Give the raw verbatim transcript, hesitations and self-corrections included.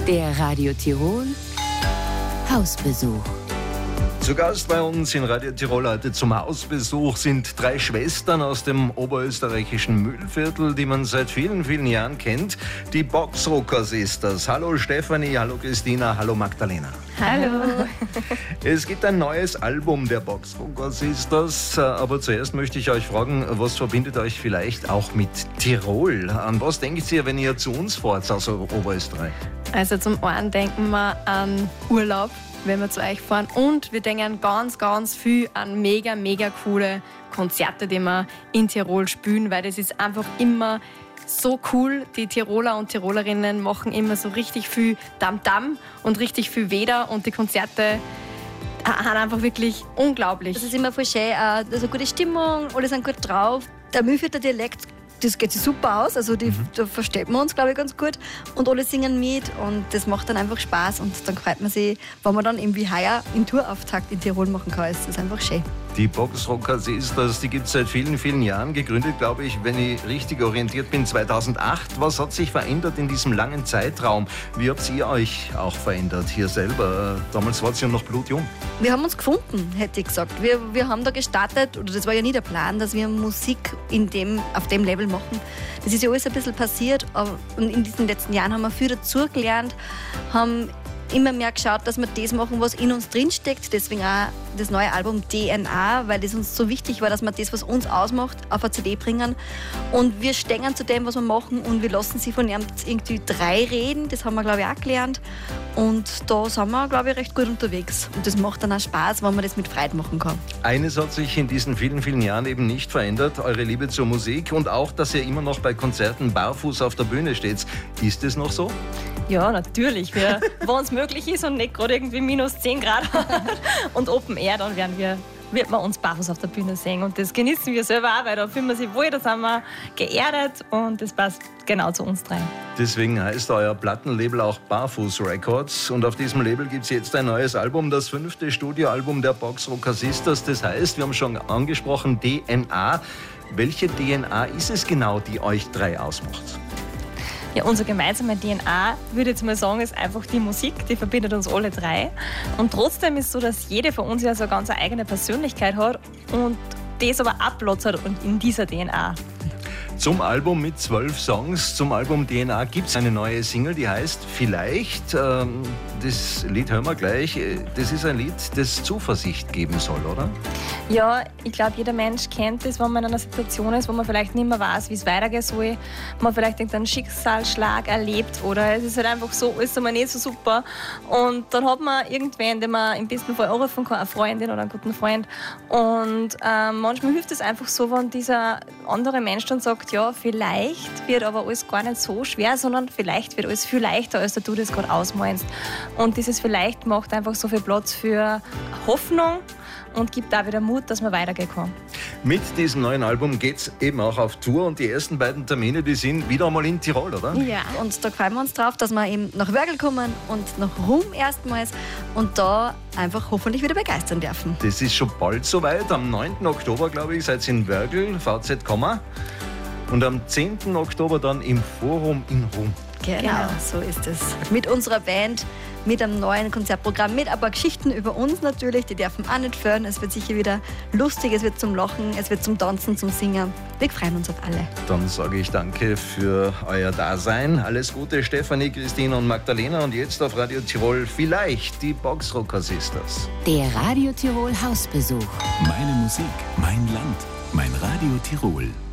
Der Radio Tirol Hausbesuch. Zu Gast bei uns in Radio Tirol heute zum Hausbesuch sind drei Schwestern aus dem oberösterreichischen Mühlviertel, die man seit vielen, vielen Jahren kennt. Die Boxrocker Sisters. Hallo Stefanie, hallo Christina, hallo Magdalena. Hallo. Es gibt ein neues Album der Boxrocker Sisters, aber zuerst möchte ich euch fragen, was verbindet euch vielleicht auch mit Tirol? An was denkt ihr, wenn ihr zu uns fahrt aus Oberösterreich? Also zum einen denken wir an Urlaub, wenn wir zu euch fahren, und wir denken ganz, ganz viel an mega, mega coole Konzerte, die wir in Tirol spielen, weil das ist einfach immer so cool. Die Tiroler und Tirolerinnen machen immer so richtig viel Tamtam und richtig viel Weder, und die Konzerte haben einfach wirklich unglaublich. Es ist immer voll schön, äh, also gute Stimmung, alle sind gut drauf. Der Mühlviertler Dialekt, das geht sich super aus, also die, mhm. da versteht man uns, glaube ich, ganz gut. Und alle singen mit und das macht dann einfach Spaß, und dann freut man sich, wenn man dann eben wie heuer in Tourauftakt in Tirol machen kann. Das ist einfach schön. Die Boxrocker Sisters, die gibt es seit vielen, vielen Jahren, gegründet, glaube ich, wenn ich richtig orientiert bin, zweitausendacht. Was hat sich verändert in diesem langen Zeitraum? Wie habt ihr euch auch verändert hier selber? Damals wart ihr noch blutjung. Wir haben uns gefunden, hätte ich gesagt. Wir, wir haben da gestartet, oder das war ja nie der Plan, dass wir Musik in dem, auf dem Level machen. Das ist ja alles ein bisschen passiert, aber und in diesen letzten Jahren haben wir viel dazugelernt, haben immer mehr geschaut, dass wir das machen, was in uns drinsteckt. Deswegen auch das neue Album D N A, weil das uns so wichtig war, dass wir das, was uns ausmacht, auf eine C D bringen. Und wir stehen zu dem, was wir machen, und wir lassen sie von ihm irgendwie drei reden. Das haben wir, glaube ich, auch gelernt. Und da sind wir, glaube ich, recht gut unterwegs. Und das macht dann auch Spaß, wenn man das mit Freude machen kann. Eines hat sich in diesen vielen, vielen Jahren eben nicht verändert, eure Liebe zur Musik und auch, dass ihr immer noch bei Konzerten barfuß auf der Bühne steht. Ist es noch so? Ja, natürlich. Wenn es möglich ist und nicht gerade irgendwie minus zehn Grad und Open Air, dann werden wir, wird man uns barfuß auf der Bühne sehen. Und das genießen wir selber auch, weil da fühlen wir sich wohl, da sind wir geerdet, und das passt genau zu uns dreien. Deswegen heißt euer Plattenlabel auch Barfuß Records, und auf diesem Label gibt es jetzt ein neues Album, das fünfte Studioalbum der Boxrocker Sisters. Das heißt, wir haben schon angesprochen, D N A. Welche D N A ist es genau, die euch drei ausmacht? Ja, unsere gemeinsame D N A, würde ich jetzt mal sagen, ist einfach die Musik, die verbindet uns alle drei. Und trotzdem ist es so, dass jede von uns ja so eine ganz eigene Persönlichkeit hat und das aber ablotzert und in dieser D N A. Zum Album mit zwölf Songs, zum Album D N A gibt es eine neue Single, die heißt Vielleicht. Ähm, das Lied hören wir gleich. Das ist ein Lied, das Zuversicht geben soll, oder? Ja, ich glaube, jeder Mensch kennt das, wenn man in einer Situation ist, wo man vielleicht nicht mehr weiß, wie es weitergehen soll. Man vielleicht irgendeinen Schicksalsschlag erlebt, oder es ist halt einfach so, alles einmal nicht so super. Und dann hat man irgendwen, den man im besten Fall anrufen kann, eine Freundin oder einen guten Freund. Und ähm, manchmal hilft es einfach so, wenn dieser andere Mensch dann sagt, ja, vielleicht wird aber alles gar nicht so schwer, sondern vielleicht wird alles viel leichter, als du das gerade ausmalst. Und dieses Vielleicht macht einfach so viel Platz für Hoffnung und gibt auch wieder Mut, dass man weitergehen kann. Mit diesem neuen Album geht es eben auch auf Tour, und die ersten beiden Termine, die sind wieder einmal in Tirol, oder? Ja, und da freuen wir uns drauf, dass wir eben nach Wörgl kommen und nach Rum erstmals und da einfach hoffentlich wieder begeistern dürfen. Das ist schon bald soweit. Am neunten Oktober, glaube ich, seid ihr in Wörgl, V Z Komma. Und am zehnten Oktober dann im Forum in Rum. Genau, genau, so ist es. Mit unserer Band, mit einem neuen Konzertprogramm, mit ein paar Geschichten über uns natürlich, die dürfen auch nicht fehlen. Es wird sicher wieder lustig, es wird zum Lachen, es wird zum Tanzen, zum Singen. Wir freuen uns auf alle. Dann sage ich danke für euer Dasein. Alles Gute, Stefanie, Christina und Magdalena. Und jetzt auf Radio Tirol vielleicht die Boxrocker Sisters. Der Radio Tirol Hausbesuch. Meine Musik, mein Land, mein Radio Tirol.